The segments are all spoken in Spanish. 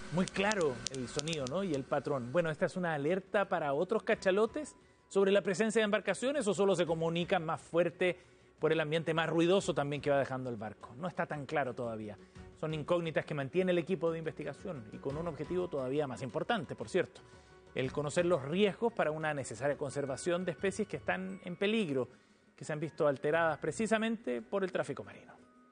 Muy claro el sonido, ¿no? Y el patrón. Bueno, ¿esta es una alerta para otros cachalotes sobre la presencia de embarcaciones o solo se comunican más fuerte por el ambiente más ruidoso también que va dejando el barco? No está tan claro todavía. Son incógnitas que mantiene el equipo de investigación y con un objetivo todavía más importante, por cierto: el conocer los riesgos para una necesaria conservación de especies que están en peligro, que se han visto alteradas precisamente por el tráfico marino.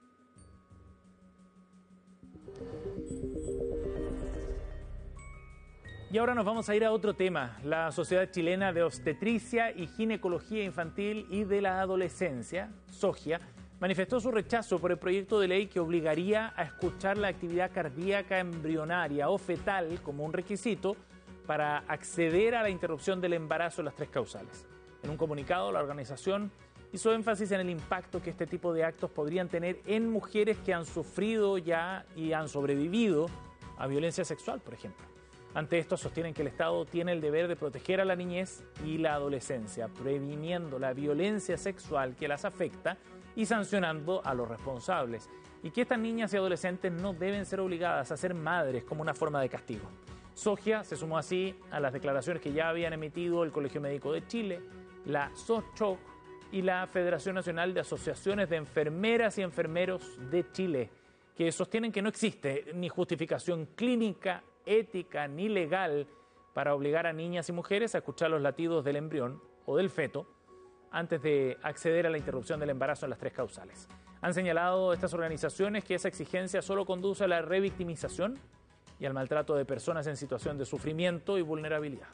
Y ahora nos vamos a ir a otro tema. La Sociedad Chilena de Obstetricia y Ginecología Infantil y de la Adolescencia, SOGIA, manifestó su rechazo por el proyecto de ley que obligaría a escuchar la actividad cardíaca embrionaria o fetal como un requisito para acceder a la interrupción del embarazo en las 3 causales. En un comunicado, la organización hizo énfasis en el impacto que este tipo de actos podrían tener en mujeres que han sufrido ya y han sobrevivido a violencia sexual, por ejemplo. Ante esto, sostienen que el Estado tiene el deber de proteger a la niñez y la adolescencia, previniendo la violencia sexual que las afecta y sancionando a los responsables, y que estas niñas y adolescentes no deben ser obligadas a ser madres como una forma de castigo. SOGIA se sumó así a las declaraciones que ya habían emitido el Colegio Médico de Chile, la SOCHOC y la Federación Nacional de Asociaciones de Enfermeras y Enfermeros de Chile, que sostienen que no existe ni justificación clínica, ética ni legal para obligar a niñas y mujeres a escuchar los latidos del embrión o del feto antes de acceder a la interrupción del embarazo en las 3 causales. Han señalado estas organizaciones que esa exigencia solo conduce a la revictimización y al maltrato de personas en situación de sufrimiento y vulnerabilidad.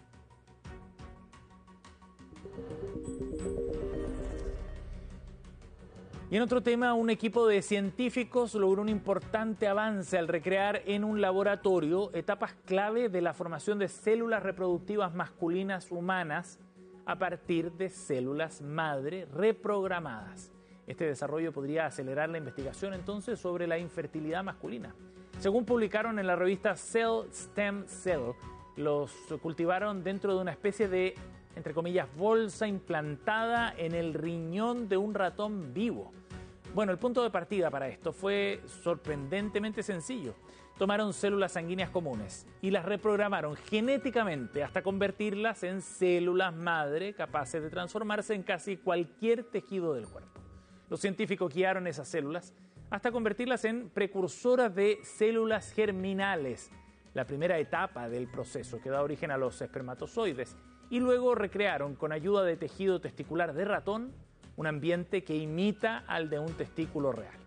Y en otro tema, un equipo de científicos logró un importante avance al recrear en un laboratorio etapas clave de la formación de células reproductivas masculinas humanas a partir de células madre reprogramadas. Este desarrollo podría acelerar la investigación entonces sobre la infertilidad masculina. Según publicaron en la revista Cell Stem Cell, los cultivaron dentro de una especie de, entre comillas, bolsa implantada en el riñón de un ratón vivo. Bueno, el punto de partida para esto fue sorprendentemente sencillo. Tomaron células sanguíneas comunes y las reprogramaron genéticamente hasta convertirlas en células madre capaces de transformarse en casi cualquier tejido del cuerpo. Los científicos guiaron esas células hasta convertirlas en precursoras de células germinales, la primera etapa del proceso que da origen a los espermatozoides, y luego recrearon con ayuda de tejido testicular de ratón un ambiente que imita al de un testículo real.